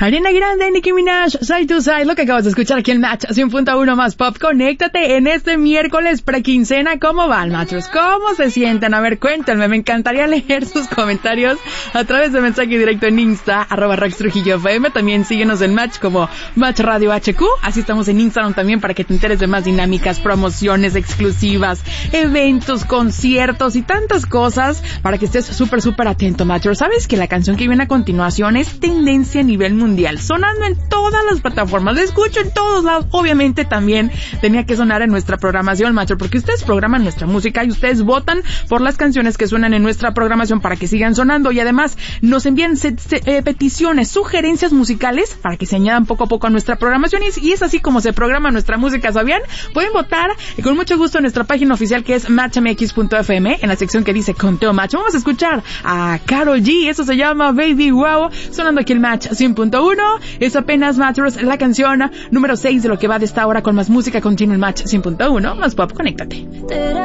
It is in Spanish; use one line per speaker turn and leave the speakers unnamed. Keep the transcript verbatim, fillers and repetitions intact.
Ariana Grande, Nicki Minaj, Side to Side, lo que acabas de escuchar aquí en Match cien punto uno más Pop. Conéctate en este miércoles prequincena. ¿Cómo van, machos? ¿Cómo se sienten? A ver, cuéntenme. Me encantaría leer sus comentarios a través de mensaje directo en Insta, arroba Rox Trujillo F M. También síguenos en Match como Match Radio H Q. Así estamos en Instagram también para que te enteres de más dinámicas, promociones exclusivas, eventos, conciertos y tantas cosas para que estés súper, súper atento, machos. ¿Sabes que la canción que viene a continuación es tendencia a nivel mundial? Sonando en todas las plataformas, la escucho en todos lados. Obviamente también tenía que sonar en nuestra programación, macho, porque ustedes programan nuestra música y ustedes votan por las canciones que suenan en nuestra programación para que sigan sonando, y además nos envían se, se, eh, peticiones, sugerencias musicales para que se añadan poco a poco a nuestra programación, y, y es así como se programa nuestra música, ¿sabían? Pueden votar eh, con mucho gusto en nuestra página oficial, que es match m x punto f m, en la sección que dice Conteo Match. Vamos a escuchar a Karol G, eso se llama Baby Wow, sonando aquí el Match cien punto uno. Es apenas Matters, la canción número seis de lo que va de esta hora con más música continua en Match cien punto uno más Pop. Conéctate.